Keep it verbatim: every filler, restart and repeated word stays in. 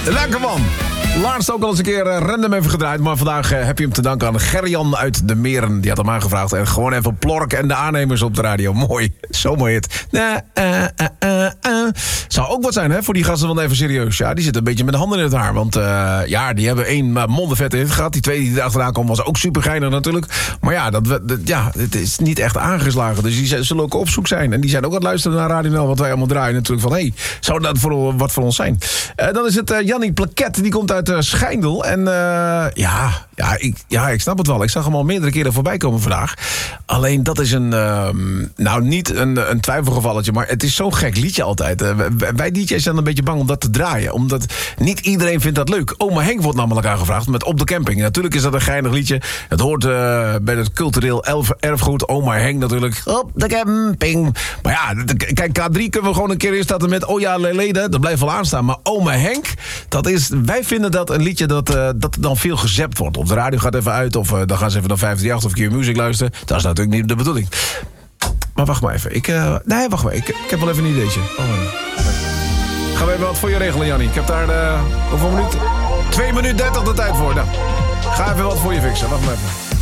Lekker man. Laatst ook al eens een keer uh, random even gedraaid. Maar vandaag uh, heb je hem te danken aan Gerjan uit de Meren. Die had hem aangevraagd. En gewoon even Plork en de aannemers op de radio. Mooi. Zo mooi het. Uh, uh, uh, uh, uh. Zou ook wat zijn hè, voor die gasten van even serieus. Ja, die zitten een beetje met de handen in het haar. Want uh, ja, die hebben één uh, mondenvet in het gehad. Die tweede die erachteraan kwam was ook super geinig natuurlijk. Maar ja, dat, dat, ja, het is niet echt aangeslagen. Dus die zullen ook op zoek zijn. En die zijn ook aan het luisteren naar Radio Nel. Wat wij allemaal draaien natuurlijk. Van hé, hey, zou dat voor, wat voor ons zijn? Uh, dan is het uh, Jannie Plaket. Die komt uit uh, Schijndel. En uh, ja, ja, ik, ja, ik snap het wel. Ik zag hem al meerdere keren voorbij komen vandaag. Alleen dat is een, uh, nou niet een, een twijfelgevalletje. Maar het is zo'n gek liedje altijd. Uh, wij D J's zijn een beetje bang om dat te draaien. Omdat niet iedereen vindt dat leuk. Oma Henk wordt namelijk aangevraagd met Op de Camping. Natuurlijk is dat een geinig liedje. Het hoort uh, bij het cultureel erfgoed. Oma Henk natuurlijk. Op de camping. Maar ja, kijk, K drie kunnen we gewoon een keer instarten met Oh ja, Lelede. Dat blijft wel aanstaan. Maar Oma Henk, dat is, wij vinden dat een liedje dat, uh, dat dan veel gezept wordt. Of de radio gaat even uit. Of uh, dan gaan ze even naar vijf drie acht of Q Music luisteren. Dat is natuurlijk niet de bedoeling. Maar wacht maar even. Ik, uh, nee, wacht maar. Ik, ik heb wel even een ideetje. Oh, gaan we even wat voor je regelen, Jannie. Ik heb daar uh, hoeveel minuten? twee minuten dertig de tijd voor. Nou, ga even wat voor je fixen. Wacht maar even.